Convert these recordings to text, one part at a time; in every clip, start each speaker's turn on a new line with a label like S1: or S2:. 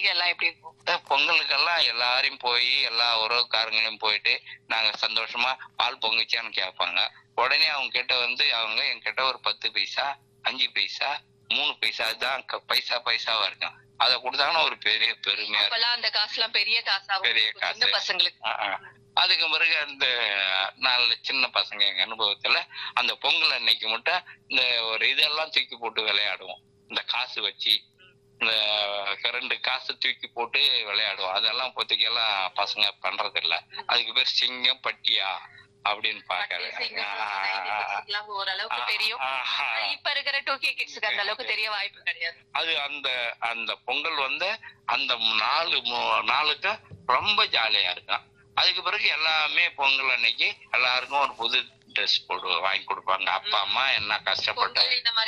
S1: பண்டிகை எல்லாம் எப்படி இருக்கும்?
S2: பொங்கலுக்கெல்லாம் எல்லாரையும் போய் எல்லா உறவுக்காரங்களையும் போயிட்டு நாங்க சந்தோஷமா பால் பொங்குச்சான்னு கேட்பாங்க. உடனே அவங்க கிட்ட வந்து அவங்க என்கிட்ட ஒரு 10 பைசா 5 பைசா 3 பைசா தான் பைசாவா இருக்கும். அதை கொடுத்தாங்கன்னா ஒரு பெரிய பெருமையா
S1: இருக்கும். அந்த காசு எல்லாம் பெரிய காசா,
S2: பெரிய காசு பசங்களுக்கு. அதுக்கு பிறகு அந்த 4 சின்ன பசங்க எங்க அனுபவத்துல அந்த பொங்கல் அன்னைக்கு மட்டும் இந்த ஒரு இதெல்லாம் தூக்கி போட்டு விளையாடுவோம். இந்த காசு வச்சு இந்த 2 காசு தூக்கி போட்டு விளையாடுவோம். அதெல்லாம் இப்போதைக்கு எல்லாம் பசங்க பண்றது இல்ல. அதுக்கு பேர் சிங்கம் பட்டியா அப்படின்னு பாக்குறது.
S1: ஓரளவுக்கு தெரியும். இப்ப இருக்கிற 2K கிட்ஸ்க்கு அந்த அளவுக்கு தெரிய வாய்ப்பு கிடையாது.
S2: அது அந்த பொங்கல் வந்து அந்த 4 நாளுக்கு ரொம்ப ஜாலியா இருக்கும். அதுக்கு பிறகு எல்லாமே பொங்கல் அன்னைக்கு எல்லாருக்கும் ஒரு புது ட்ரெஸ் வாங்கி கொடுப்பாங்க. அப்பா அம்மா என்ன கஷ்டப்பட்டாங்க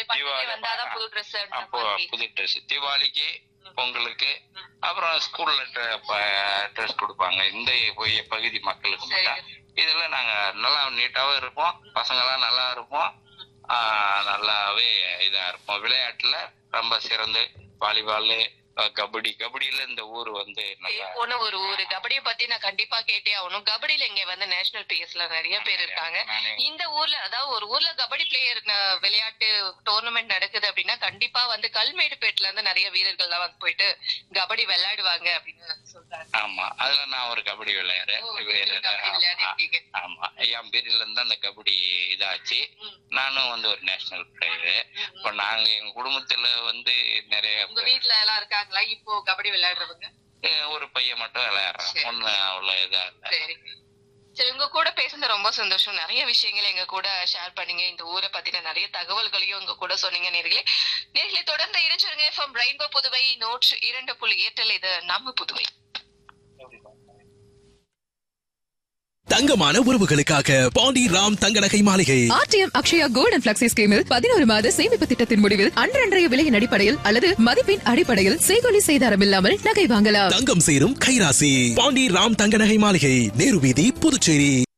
S2: அப்போ புது ட்ரெஸ் தீபாவளிக்கு பொங்கலுக்கு அப்புறம் ஸ்கூல்ல ட்ரெஸ் கொடுப்பாங்க. இந்த பகுதி மக்களுக்கு மட்டும். இதுல நாங்க நல்லா நீட்டாவும் இருப்போம், பசங்க எல்லாம் நல்லா இருப்போம், நல்லாவே இதா இருப்போம். விளையாட்டுல ரொம்ப சிறந்து வாலிபால் கபடியில இந்த ஊர் வந்து
S1: போன ஒரு ஊரு கபடியை பத்தி நான் கண்டிப்பா கேட்டே ஆகணும். கபடியில இங்க வந்து நேஷனல் பிளேயர்ஸ்ல நிறைய பேர் இருக்காங்க. இந்த ஊர்ல அதாவது ஒரு ஊர்ல கபடி பிளேயர் விளையாட்டு டோர்னமெண்ட் நடக்குது அப்படின்னா கண்டிப்பா வந்து கல்மேடுபேட்ல இருந்து நிறைய வீரர்கள் எல்லாம் வந்து போயிட்டு கபடி விளையாடுவாங்க அப்படின்னு சொல்றாங்க.
S2: ஆமா, அதுல நான் ஒரு கபடி விளையாடுறேன். ஆமா, என் பேர்ல இருந்து அந்த கபடி இதாச்சு. நானும் வந்து ஒரு நேஷனல் பிளேயரு. இப்போ நாங்க எங்க குடும்பத்துல வந்து நிறைய
S1: வீட்டுல எல்லாம் இருக்காங்க. இப்போ கபடி விளையாடுறவங்க
S2: ஒரு பையன் மட்டும் விளையாடுறேன். ஒண்ணு அவ்வளவு இதா
S1: இல்ல. சரி, உங்க கூட பேசுறது ரொம்ப சந்தோஷம். நிறைய விஷயங்களை எங்க கூட ஷேர் பண்ணீங்க. இந்த ஊரை பத்தின நிறைய தகவல்களையும் உங்க கூட சொன்னீங்க. நேர்களே தொடர்ந்து இணைச்சிருங்க. From rainbow Puduvai 102.8. இது நம்ம புதுவை.
S3: தங்கமான உறவுகளுக்காக பாண்டி ராம் தங்க நகை மாளிகை.
S4: RTM Akshaya gold and flexi ஸ்கீமில் 11 மாத சேமிப்பு திட்டத்தின் முடிவில் அன்றன்றைய விலையின் அடிப்படையில் அல்லது மதிப்பின் அடிப்படையில் செய்கொலி செய்தாரம் இல்லாமல் நகை வாங்கலாம்.
S3: தங்கம் சேரும் கைராசி பாண்டி ராம் தங்க நகை மாளிகை, நேரு வீதி, புதுச்சேரி.